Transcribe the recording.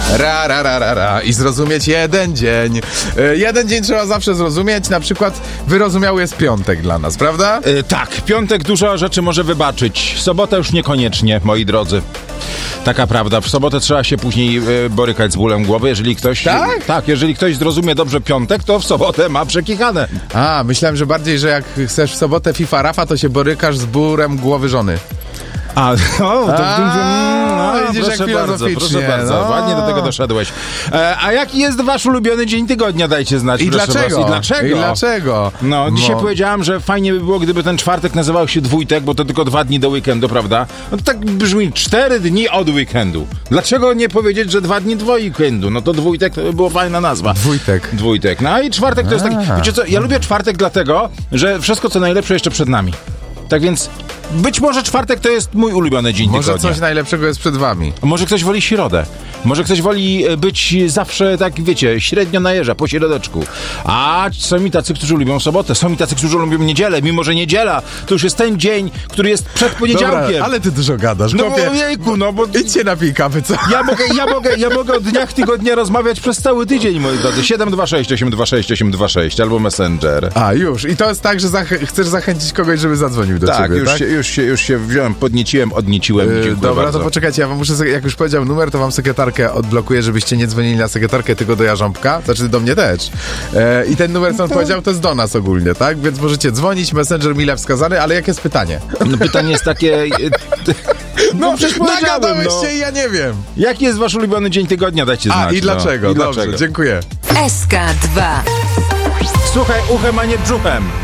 I zrozumieć jeden dzień. Jeden dzień trzeba zawsze zrozumieć, na przykład wyrozumiały jest piątek dla nas, prawda? Tak, piątek dużo rzeczy może wybaczyć. Sobota już niekoniecznie, moi drodzy. Taka prawda. W sobotę trzeba się później borykać z bólem głowy. Jeżeli ktoś... Tak? Tak, jeżeli ktoś zrozumie dobrze piątek, to w sobotę ma przekichane. Myślałem, że bardziej, że jak chcesz w sobotę FIFA Rafa, to się borykasz z bólem głowy żony. Widzisz, proszę bardzo, no. Ładnie do tego doszedłeś. A jaki jest wasz ulubiony dzień tygodnia? Dajcie znać. I dlaczego? I dlaczego? Dzisiaj powiedziałem, że fajnie by było, gdyby ten czwartek nazywał się dwójtek, bo to tylko 2 dni do weekendu, prawda? No to tak brzmi, 4 dni od weekendu. Dlaczego nie powiedzieć, że 2 dni do weekendu? No to dwójtek to by była fajna nazwa. Dwójtek. No i czwartek to jest taki... Wiecie co, ja lubię czwartek dlatego, że wszystko co najlepsze jeszcze przed nami. Tak więc być może czwartek to jest mój ulubiony dzień tygodnia. Może coś najlepszego jest przed wami. Może ktoś woli środę. Może ktoś woli być zawsze, tak wiecie, średnio na jeża, po środeczku. A są mi tacy, którzy lubią sobotę. Są mi tacy, którzy lubią niedzielę. Mimo że niedziela to już jest ten dzień, który jest przed poniedziałkiem. Dobra, ale ty dużo gadasz. No bo jejku, no bo... Idźcie napij kawy, co? Ja mogę o dniach tygodnia rozmawiać przez cały tydzień, moi drodzy. 726 826 826 albo Messenger. Już. I to jest tak, że chcesz zachęcić kogoś, żeby zadzwonił do ciebie, tak? Już się wziąłem, odnieciłem. Dobra, bardzo. to poczekajcie, ja wam muszę, jak już powiedział numer, to wam sekretarkę odblokuję, żebyście nie dzwonili na sekretarkę, tylko do Jarząbka, znaczy do mnie też. I ten numer, co on powiedział, to jest do nas ogólnie, tak? Więc możecie dzwonić, Messenger mile wskazany, ale jakie jest pytanie? No pytanie jest takie... przecież nagadałeś się i ja nie wiem. Jaki jest wasz ulubiony dzień tygodnia? Dajcie znać. I dlaczego? Dobrze, dziękuję. SK2. Słuchaj uchem, a nie brzuchem.